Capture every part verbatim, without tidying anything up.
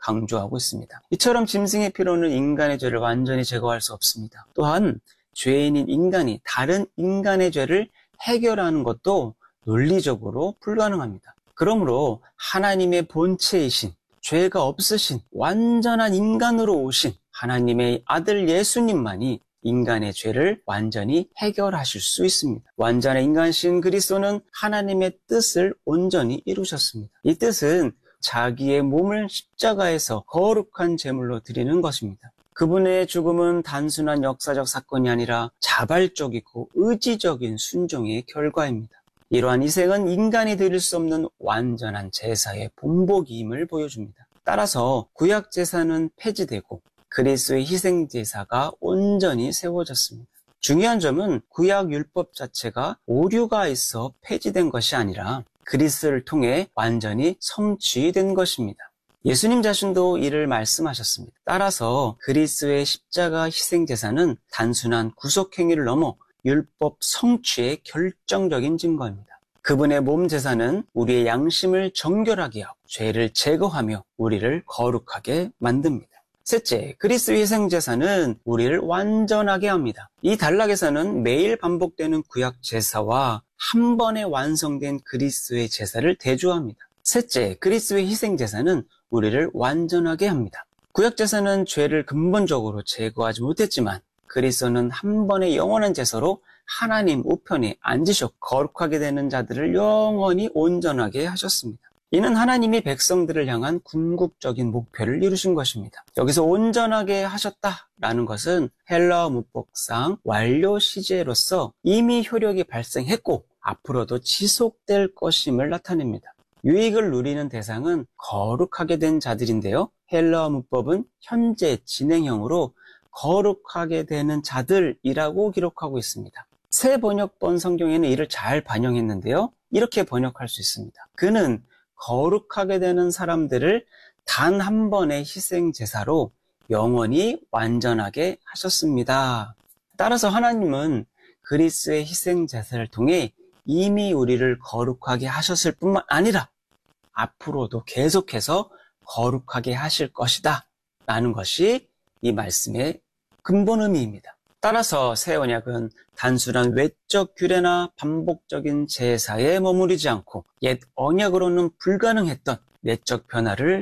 강조하고 있습니다. 이처럼 짐승의 피로는 인간의 죄를 완전히 제거할 수 없습니다. 또한 죄인인 인간이 다른 인간의 죄를 해결하는 것도 논리적으로 불가능합니다. 그러므로 하나님의 본체이신, 죄가 없으신 완전한 인간으로 오신 하나님의 아들 예수님만이 인간의 죄를 완전히 해결하실 수 있습니다. 완전한 인간신 그리스도는 하나님의 뜻을 온전히 이루셨습니다. 이 뜻은 자기의 몸을 십자가에서 거룩한 제물로 드리는 것입니다. 그분의 죽음은 단순한 역사적 사건이 아니라 자발적이고 의지적인 순종의 결과입니다. 이러한 희생은 인간이 드릴 수 없는 완전한 제사의 본보기임을 보여줍니다. 따라서 구약 제사는 폐지되고 그리스도의 희생 제사가 온전히 세워졌습니다. 중요한 점은 구약 율법 자체가 오류가 있어 폐지된 것이 아니라 그리스도를 통해 완전히 성취된 것입니다. 예수님 자신도 이를 말씀하셨습니다. 따라서 그리스도의 십자가 희생 제사는 단순한 구속 행위를 넘어 율법 성취의 결정적인 증거입니다. 그분의 몸 제사는 우리의 양심을 정결하게 하고 죄를 제거하며 우리를 거룩하게 만듭니다. 셋째, 그리스도의 희생 제사는 우리를 완전하게 합니다. 이 단락에서는 매일 반복되는 구약 제사와 한 번에 완성된 그리스도의 제사를 대조합니다. 셋째, 그리스도의 희생 제사는 우리를 완전하게 합니다. 구약 제사는 죄를 근본적으로 제거하지 못했지만 그리스도는 한 번의 영원한 제사로 하나님 우편에 앉으셨고 거룩하게 되는 자들을 영원히 온전하게 하셨습니다. 이는 하나님이 백성들을 향한 궁극적인 목표를 이루신 것입니다. 여기서 온전하게 하셨다라는 것은 헬라어 문법상 완료 시제로서 이미 효력이 발생했고 앞으로도 지속될 것임을 나타냅니다. 유익을 누리는 대상은 거룩하게 된 자들인데요. 헬라어 문법은 현재 진행형으로 거룩하게 되는 자들이라고 기록하고 있습니다. 새 번역본 성경에는 이를 잘 반영했는데요. 이렇게 번역할 수 있습니다. 그는 거룩하게 되는 사람들을 단 한 번의 희생 제사로 영원히 완전하게 하셨습니다. 따라서 하나님은 그리스도의 희생 제사를 통해 이미 우리를 거룩하게 하셨을 뿐만 아니라 앞으로도 계속해서 거룩하게 하실 것이다 라는 것이 이 말씀의 근본 의미입니다. 따라서 새 언약은 단순한 외적 규례나 반복적인 제사에 머무르지 않고 옛 언약으로는 불가능했던 내적 변화를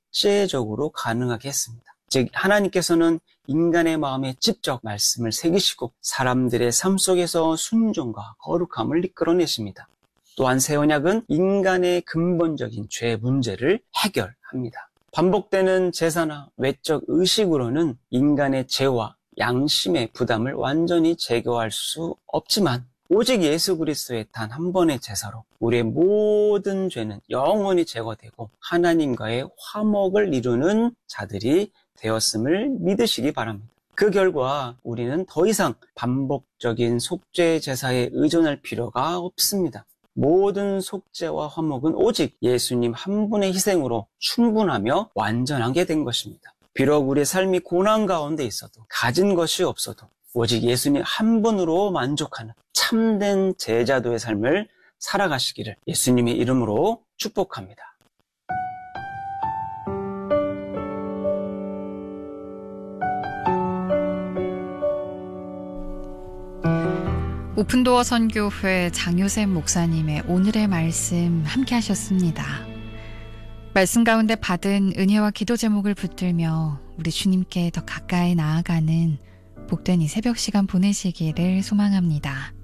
실제적으로 가능하게 했습니다. 즉 하나님께서는 인간의 마음에 직접 말씀을 새기시고 사람들의 삶 속에서 순종과 거룩함을 이끌어내십니다. 또한 새 언약은 인간의 근본적인 죄 문제를 해결합니다. 반복되는 제사나 외적 의식으로는 인간의 죄와 양심의 부담을 완전히 제거할 수 없지만 오직 예수 그리스도의 단 한 번의 제사로 우리의 모든 죄는 영원히 제거되고 하나님과의 화목을 이루는 자들이 되었음을 믿으시기 바랍니다. 그 결과 우리는 더 이상 반복적인 속죄 제사에 의존할 필요가 없습니다. 모든 속죄와 화목은 오직 예수님 한 분의 희생으로 충분하며 완전하게 된 것입니다. 비록 우리의 삶이 고난 가운데 있어도 가진 것이 없어도 오직 예수님 한 분으로 만족하는 참된 제자도의 삶을 살아가시기를 예수님의 이름으로 축복합니다. 오픈도어 선교회 장효샘 목사님의 오늘의 말씀 함께 하셨습니다. 말씀 가운데 받은 은혜와 기도 제목을 붙들며 우리 주님께 더 가까이 나아가는 복된 이 새벽 시간 보내시기를 소망합니다.